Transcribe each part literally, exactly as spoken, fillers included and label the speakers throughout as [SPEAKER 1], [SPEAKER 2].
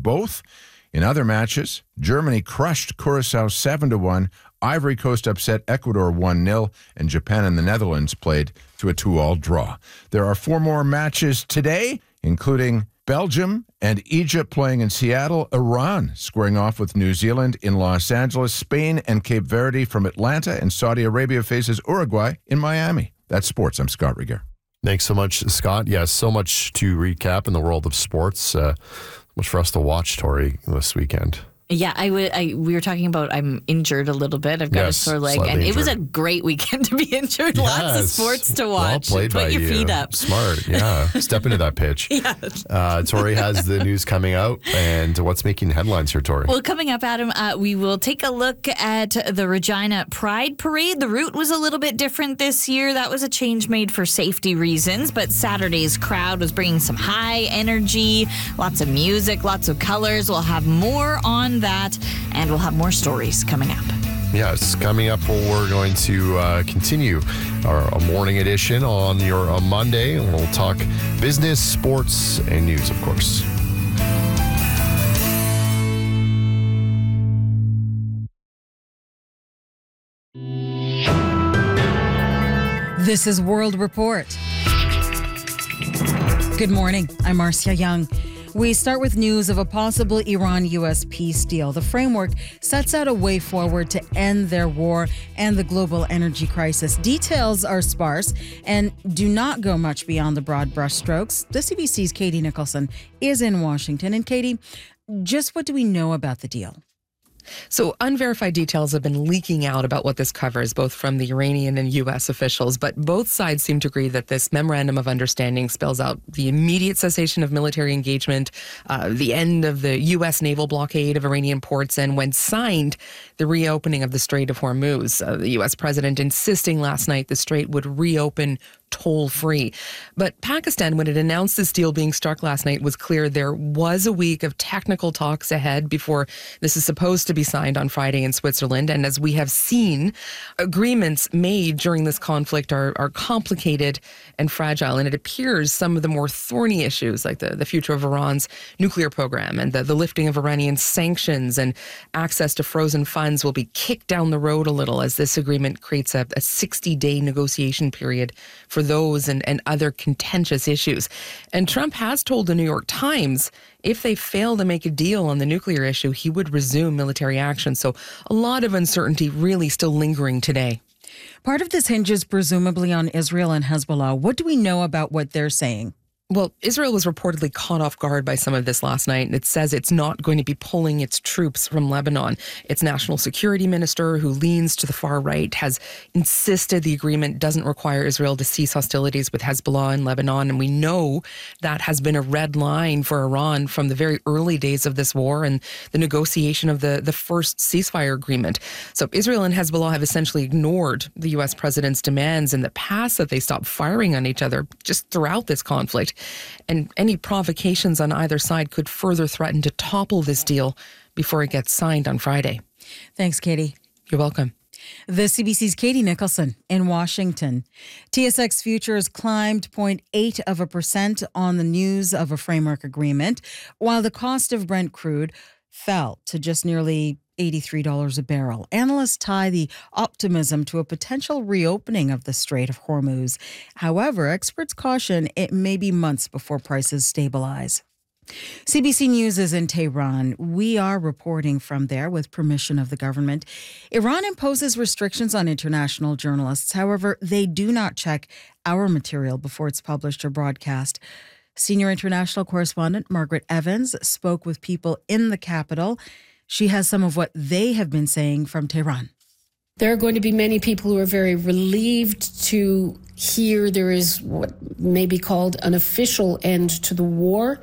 [SPEAKER 1] both. In other matches, Germany crushed Curacao seven to one, Ivory Coast upset Ecuador one nil, and Japan and the Netherlands played to a two all draw. There are four more matches today, including Belgium and Egypt playing in Seattle, Iran squaring off with New Zealand in Los Angeles, Spain and Cape Verde from Atlanta, and Saudi Arabia faces Uruguay in Miami. That's sports. I'm Scott Rieger.
[SPEAKER 2] Thanks so much, Scott. Yes, so much to recap in the world of sports. Uh, much for us to watch, Tori, this weekend.
[SPEAKER 3] Yeah, I would. I we were talking about I'm injured a little bit. I've got
[SPEAKER 2] Yes,
[SPEAKER 3] a sore leg,
[SPEAKER 2] slightly
[SPEAKER 3] and it
[SPEAKER 2] injured.
[SPEAKER 3] was a great weekend to be injured. Lots of
[SPEAKER 2] Yes.
[SPEAKER 3] sports to
[SPEAKER 2] Well
[SPEAKER 3] watch.
[SPEAKER 2] played
[SPEAKER 3] Put
[SPEAKER 2] by
[SPEAKER 3] your
[SPEAKER 2] you.
[SPEAKER 3] feet up.
[SPEAKER 2] Smart, yeah. Step into that pitch.
[SPEAKER 3] Yeah.
[SPEAKER 2] Uh, Tori has the news coming out, and what's making headlines here, Tori?
[SPEAKER 3] Well, coming up, Adam, uh, we will take a look at the Regina Pride Parade. The route was a little bit different this year. That was a change made for safety reasons, but Saturday's crowd was bringing some high energy, lots of music, lots of colors. We'll have more on that, and we'll have more stories coming up.
[SPEAKER 2] Yes, coming up, we're going to uh, continue our a morning edition on your uh, Monday, and we'll talk business, sports, and news, of course.
[SPEAKER 4] This is World Report. Good morning. I'm Marcia Young. We start with news of a possible Iran-U S peace deal. The framework sets out a way forward to end their war and the global energy crisis. Details are sparse and do not go much beyond the broad brushstrokes. The C B C's Katie Nicholson is in Washington. And Katie, just what do we know about the deal?
[SPEAKER 5] So unverified details have been leaking out about what this covers, both from the Iranian and U S officials, but both sides seem to agree that this memorandum of understanding spells out the immediate cessation of military engagement, uh, the end of the U S naval blockade of Iranian ports, and when signed, the reopening of the Strait of Hormuz. Uh, the U S president insisting last night the strait would reopen toll-free. But Pakistan, when it announced this deal being struck last night, was clear there was a week of technical talks ahead before this is supposed to be signed on Friday in Switzerland. And as we have seen, agreements made during this conflict are, are complicated and fragile. And it appears some of the more thorny issues, like the, the future of Iran's nuclear program and the, the lifting of Iranian sanctions and access to frozen funds, will be kicked down the road a little as this agreement creates a sixty-day negotiation period for those and, and other contentious issues. And Trump has told the New York Times if they fail to make a deal on the nuclear issue, he would resume military action. So a lot of uncertainty really still lingering today.
[SPEAKER 4] Part of this hinges presumably on Israel and Hezbollah. What do we know about what they're saying?
[SPEAKER 5] Well, Israel was reportedly caught off guard by some of this last night, and it says it's not going to be pulling its troops from Lebanon. Its national security minister, who leans to the far right, has insisted the agreement doesn't require Israel to cease hostilities with Hezbollah in Lebanon, and we know that has been a red line for Iran from the very early days of this war and the negotiation of the, the first ceasefire agreement. So Israel and Hezbollah have essentially ignored the U S president's demands in the past that they stop firing on each other just throughout this conflict. And any provocations on either side could further threaten to topple this deal before it gets signed on Friday.
[SPEAKER 4] Thanks, Katie.
[SPEAKER 5] You're welcome.
[SPEAKER 4] The C B C's Katie Nicholson in Washington. T S X futures climbed zero point eight of a percent on the news of a framework agreement, while the cost of Brent crude fell to just nearly eighty-three dollars a barrel. Analysts tie the optimism to a potential reopening of the Strait of Hormuz. However, experts caution it may be months before prices stabilize. C B C News is in Tehran. We are reporting from there with permission of the government. Iran imposes restrictions on international journalists. However, they do not check our material before it's published or broadcast. Senior international correspondent Margaret Evans spoke with people in the capital. She has some of what they have been saying from Tehran.
[SPEAKER 6] There are going to be many people who are very relieved to hear there is what may be called an official end to the war.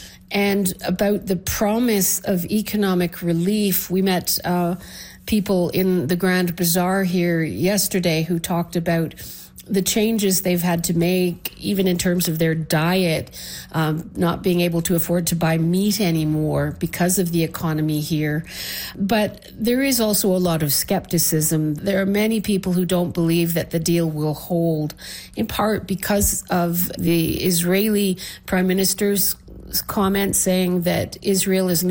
[SPEAKER 6] And about the promise of economic relief, we met uh, people in the Grand Bazaar here yesterday who talked about the changes they've had to make, even in terms of their diet, um, not being able to afford to buy meat anymore because of the economy here. But there is also a lot of skepticism. There are many people who don't believe that the deal will hold, in part because of the Israeli Prime Minister's comments saying that Israel is not